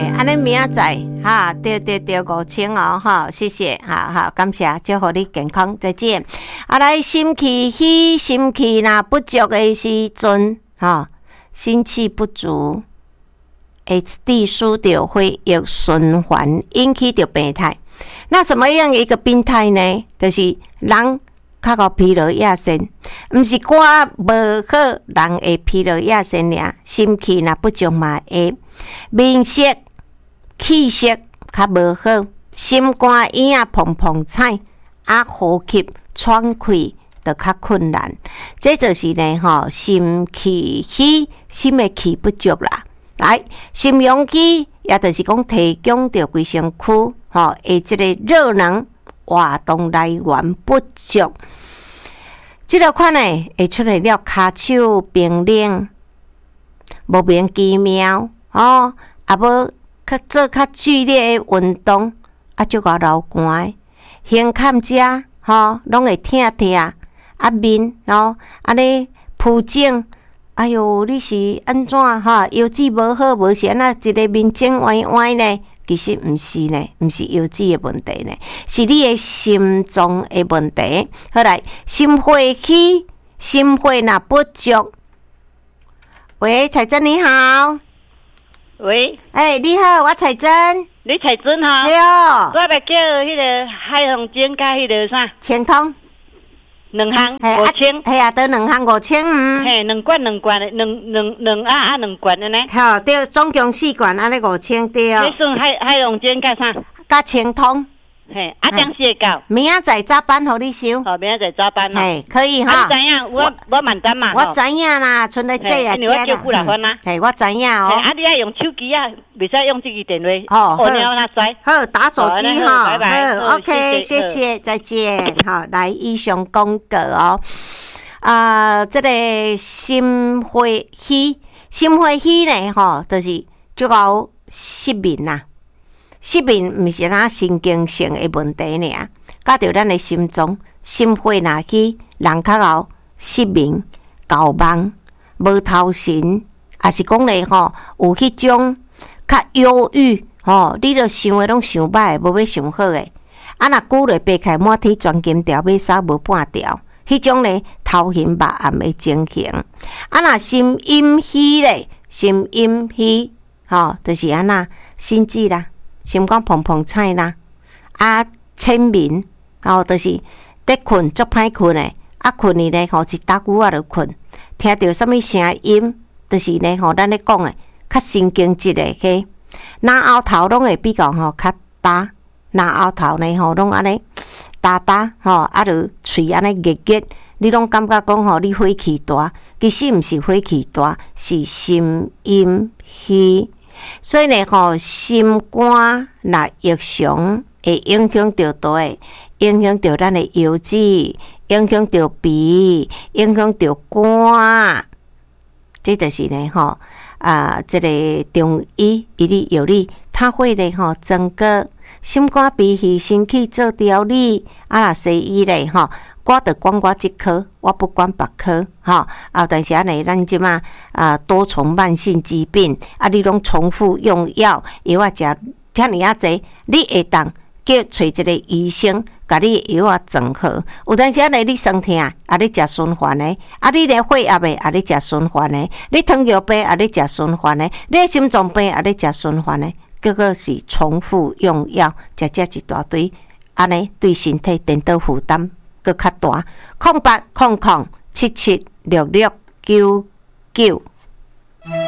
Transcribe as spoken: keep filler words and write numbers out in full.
嘿，安尼明仔载哈，对对对，五千哦，哈，谢谢，好好感谢，祝福你健康，再见。啊，来心气虚，心气若不足的时阵，哈，心气不足，会致使着血液循环，引起着病态。那什么样一个病态呢？就是人较个疲劳亚身，毋是肝无好，人会疲劳亚身尔，心气若不足嘛会。面色、气色较无好，心肝眼啊碰碰彩，啊呼吸喘气就较困难。这就是呢吼，心气虚，心的气不足啦。来，心阳气也就是讲提供着规身躯吼，诶，即个热能活动来源不足。即个款呢，会出来了骹手冰冷，无明奇妙。哦，啊无较做较剧烈的运动，啊就个流汗，胸坎遮吼拢会疼疼，啊面吼安尼浮肿，哎哟，你是安怎哈？腰子无好，无是安那一个面肿歪歪呢？其实毋是呢，毋是腰子的问题呢，是你的心脏的问题。好来，心血虚，心血若不足。喂，彩珍你好。 喂， 哎、欸，你好，我彩珍， 你彩珍哈？ 对哦， 我来叫迄个海虹精甲迄个啥？ 清通， 两项五千， 系啊，得两项五千五， 嘿，两罐两罐的，两两两啊啊两罐的呢？ 好，对，总共四罐，安尼五千对哦。 你算海海虹精甲啥？ 甲清通。 嘿，啊，当时会到。 明仔载早班互你收。 好，明仔载早班咯。 嘿，可以哈。 你知影？我我满单嘛。 我知影啦，剩来这啊， 这啦。我叫富老番啦。 嘿，我知影哦。 啊，你爱用手机啊，袂使用这个电话。 哦，好。好，打手机哈。好 ，OK， 谢谢，再见。好，来以上广告哦。啊，这个心血虚，心血虚呢，吼，就是足够失眠呐。失眠毋是咱神经性的问题尔，甲着咱的心脏、心血若虚，人较后失眠、搞梦、无头神，也是讲咧吼，有迄种较忧郁吼，你著想诶拢想歹，无要想好诶。啊，若久咧爬开满天钻金条，尾梢无半条，迄种咧头晕目暗诶情形。啊，若心阴虚咧，心阴虚吼，就是安那心悸啦。心肝砰砰菜啦，啊，浅眠，吼、哦，就是得困足歹困诶，啊，困呢咧吼一打鼓啊就困，听到什么声音，就是咧吼，咱咧讲诶，较神经质诶个，脑后头拢会比较吼较大，脑后头呢吼拢安尼大大吼，啊，就喙安尼热热，你拢感觉讲吼你火气大，其实毋是火气大，是心阴虚。所以呢，吼心肝若异常，会影响到倒诶，影响到咱诶腰子，影响到鼻，影响到肝。这就是呢，吼啊，这个中医一粒药理，它会呢，吼整个心肝脾肺肾气做调理。啊，若西医咧，吼。我著管我即科，我不管别科，吼啊！但是安尼，咱即马啊多重慢性疾病，啊，你拢重复用药，药啊食遮尔啊济，你会当叫找一个医生，甲你药啊整好。有当时安尼，你酸痛，啊，你食循环的；啊，你咧血压的，啊，你食循环的；你糖尿病，啊，你食循环的；你心脏病，啊，你食循环的。结果是重复用药，食食一大堆，安尼对身体颠倒负担。搁较大，空八空空七七六六九九。